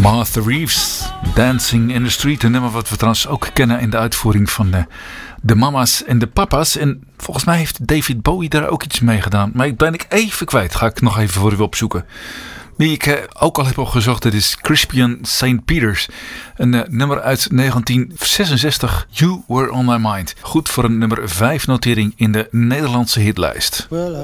Martha Reeves, Dancing in the Street. Een nummer wat we trouwens ook kennen in de uitvoering van de mama's en de papa's. En volgens mij heeft David Bowie daar ook iets mee gedaan. Maar ik ben even kwijt. Ga ik nog even voor u opzoeken. Wie ik ook al heb opgezocht, dat is Crispian St. Peters. Een nummer uit 1966, You Were On My Mind. Goed voor een nummer 5 notering in de Nederlandse hitlijst. Well,